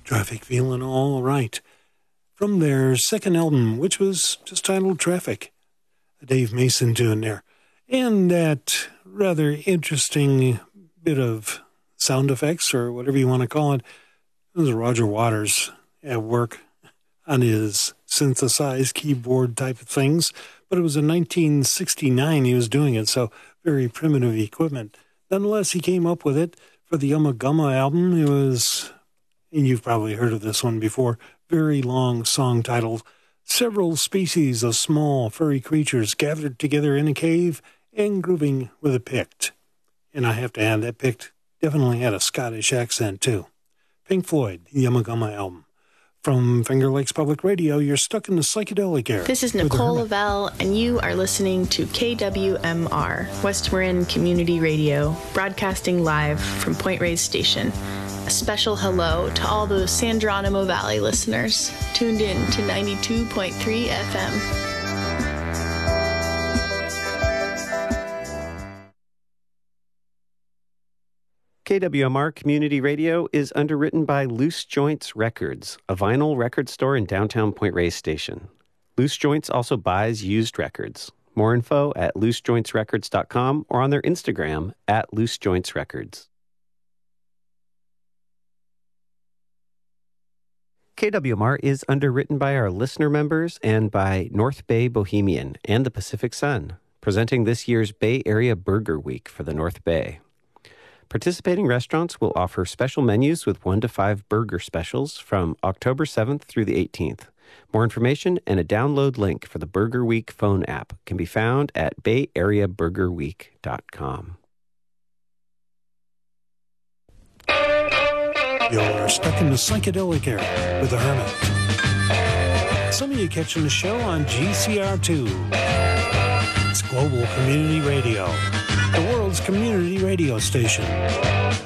Traffic feeling all right. From their second album, which was just titled Traffic, a Dave Mason tune there. And that rather interesting bit of sound effects, or whatever you want to call it, it was Roger Waters at work on his synthesized keyboard type of things. But it was in 1969 he was doing it, so very primitive equipment. Nonetheless, he came up with it for the Ummagumma album. It was, and you've probably heard of this one before, very long song titled Several Species of Small Furry Creatures Gathered Together in a Cave and Grooving with a Pict. And I have to add, that Pict definitely had a Scottish accent too. Pink Floyd, the Ummagumma album. From Finger Lakes Public Radio, you're stuck in the psychedelic era. This is Nicole Lavelle, and you are listening to KWMR, West Marin Community Radio, broadcasting live from Point Reyes Station. A special hello to all those San Geronimo Valley listeners tuned in to 92.3 FM. KWMR Community Radio is underwritten by Loose Joints Records, a vinyl record store in downtown Point Reyes Station. Loose Joints also buys used records. More info at loosejointsrecords.com or on their Instagram at loosejointsrecords. KWMR is underwritten by our listener members and by North Bay Bohemian and the Pacific Sun, presenting this year's Bay Area Burger Week for the North Bay. Participating restaurants will offer special menus with 1 to 5 burger specials from October 7th through the 18th. More information and a download link for the Burger Week phone app can be found at bayareaburgerweek.com. You're stuck in the psychedelic era with the Hermit. Some of you catching the show on GCR2. It's Global Community Radio, the world's community radio station.